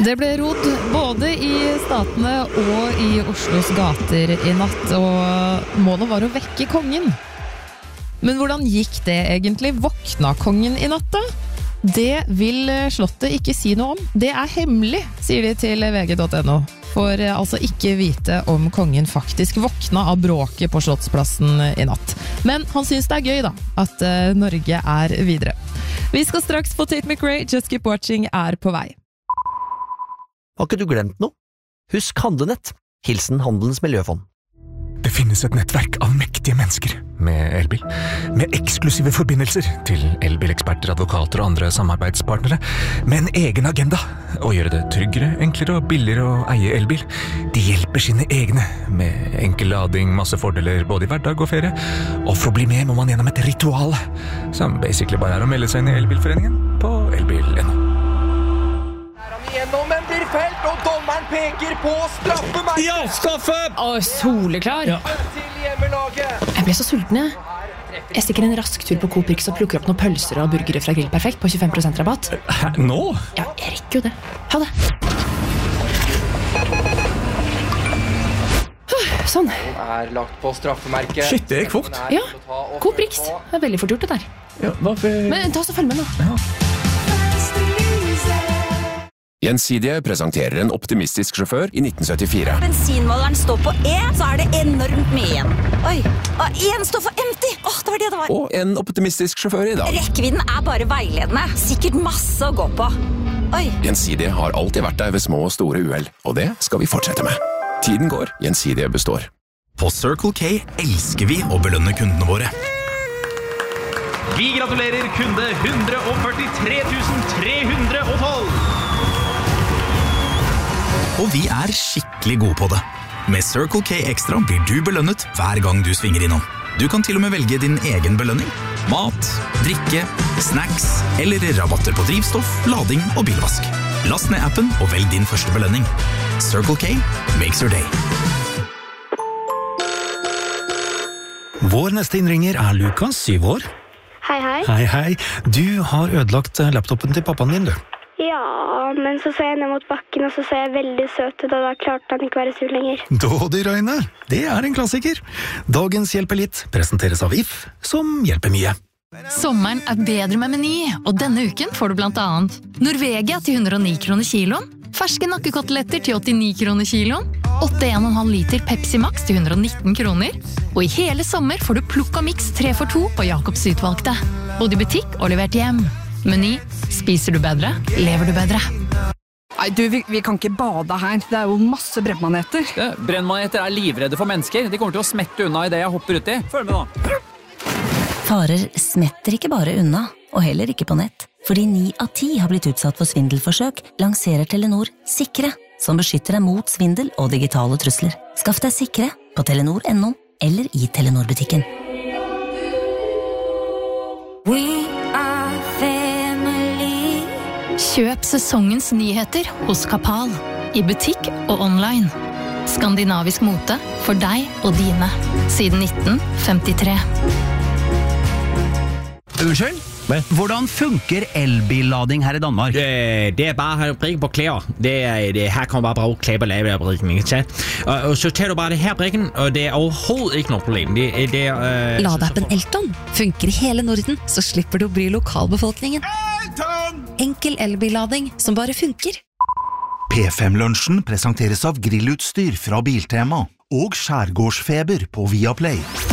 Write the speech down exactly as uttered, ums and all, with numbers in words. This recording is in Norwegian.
Det ble rodd både i statene og i Oslos gater i natt, og målet var å vekke kongen. Men hvordan gikk det egentlig? Våkna kongen i natt da? Det vil slottet ikke si noe om. Det er hemmelig, sier de til V G punktum N O. For altså ikke vite om kongen faktisk våkna av bråket på Slottsplassen i natt. Men han synes det er gøy da, at Norge er videre. Vi skal straks få Tate McRae, Just Keep Watching er på vei. Har ikke du glemt noe? Husk Handlenett. Hilsen Handelens Miljøfond. Det finnes et nettverk av mektige mennesker med elbil, med eksklusive forbindelser til elbileksperter, advokater og andre samarbeidspartnere, med en egen agenda å gjøre det tryggere, enklere og billigere å eie elbil. De hjelper sine egne med enkel lading, masse fordeler både i hverdag og ferie, og for å bli med må man gjennom et ritual, som basically bare er å melde seg inn i elbilforeningen på elbil punktum N O. Gjennom en blir felt, og dommeren peker på straffemerket. Ja, straffe! Å, soleklar. Ja. Til hjemmelaget. Jeg ble så sulten, jeg. Jeg stikker en rask tur på Coop Rix og plukker opp noen pølser og burgere fra Grill Perfekt på tjuefem prosent rabatt. Hæ, nå? Ja, jeg rekker jo det. Ha det. Sånn. Er lagt på straffemerket. Shit, det gikk fort. Ja, Coop Rix. Det er veldig fort gjort det der. Ja, hvorfor? Men ta oss og følg med nå. Ja. Gjensidige presenterer en optimistisk sjåfør i nitten syttifire. Bensinmåleren står på E, så er det enormt mye igjen. Oi, og en står for empty. Åh, det var det det var. Og en optimistisk sjåfør i dag. Rekkevidden er bare veiledende. Sikkert masse å gå på. Oi. Gjensidige har alltid vært der ved små og store uhell, og det skal vi fortsette med. Tiden går, Gjensidige består. På Circle K elsker vi å belønne kundene våre. Vi gratulerer kunde one hundred forty-three thousand three hundred twelve. Og vi er skikkelig gode på det. Med Circle K Extra blir du belønnet hver gang du svinger innom. Du kan til og med velge din egen belønning. Mat, drikke, snacks eller rabatter på drivstoff, lading og bilvask. Last ned appen og velg din første belønning. Circle K makes your day. Vår neste innringer er Lukas, syv år. Hei, hei. Hei, hei. Du har ødelagt laptopen til pappaen din, du. Ja, men så ser jeg ned mot bakken, og så ser jeg veldig søt ut, og da klarte han ikke være sur lenger. Dådig, Røyne. Det er en klassiker. Dagens Hjelper litt presenteres av If, som hjelper mye. Sommeren er bedre med Meny, og denne uken får du blant annet Norvegia til one hundred nine kroner kiloen, ferske nakkekoteletter til åttini kroner kiloen, åtte one point five liter Pepsi Max til one hundred nineteen kroner, og i hele sommer får du Plukka Mix tre for to på Jacobs utvalgte, både i butikk og levert hjem. Meny, spiser du bedre, lever du bedre. Nei, du, vi, vi kan ikke bade her. Det er jo masse brennmaneter. Ja, brennmaneter er livredde for mennesker. De kommer til å smette unna i det jeg hopper ut i. Følg med nå. Farer smetter ikke bare unna, og heller ikke på nett. Fordi ni av ti har blitt utsatt for svindelforsøk, lanserer Telenor Sikre, som beskytter deg mot svindel og digitale trusler. Skaff deg Sikre på telenor punktum no eller i Telenor-butikken. Kjøp sesongens nyheter hos Kapal, i butikk og online. Skandinavisk mote for deg og dine, siden nitten femtitre. Unnskyld? Hvordan funker elbillading her i Danmark? Det, det er bare å prikke på klær. Det, det, her kan man bare bruke klær på lavebrikken, ikke sant? Og, og så tar du bare det her brikken, og det er overhovedet ikke noe problem. Det, det, uh, Ladeappen Elton funker i hele Norden, så slipper du å bli lokalbefolkningen. Elton! Enkel elbillading som bare funker. P fem-lunsjen presenteres av grillutstyr fra Biltema og Skjærgårdsfeber på Viaplay.